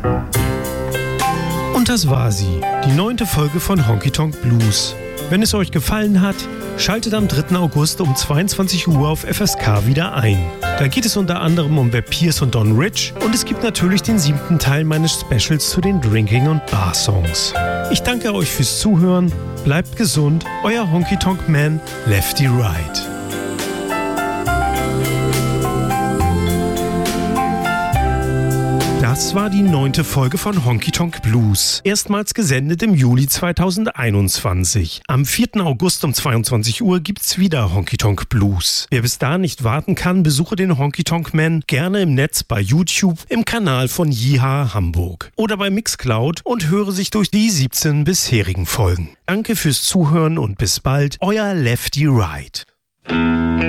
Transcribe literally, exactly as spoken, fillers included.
Und das war sie, die neunte Folge von Honky Tonk Blues. Wenn es euch gefallen hat, schaltet am dritten August um zweiundzwanzig Uhr auf F S K wieder ein. Da geht es unter anderem um Webb Pierce und Don Rich und es gibt natürlich den siebten Teil meines Specials zu den Drinking- und Bar-Songs. Ich danke euch fürs Zuhören, bleibt gesund, euer Honky Tonk Man Lefty Right. Das war die neunte Folge von Honky Tonk Blues. Erstmals gesendet im Juli zweitausendeinundzwanzig. Am vierten August um zweiundzwanzig Uhr gibt's wieder Honky Tonk Blues. Wer bis dahin nicht warten kann, besuche den Honky Tonk Man gerne im Netz bei YouTube im Kanal von Yeehaw Hamburg oder bei Mixcloud und höre sich durch die siebzehn bisherigen Folgen. Danke fürs Zuhören und bis bald, euer Lefty Right.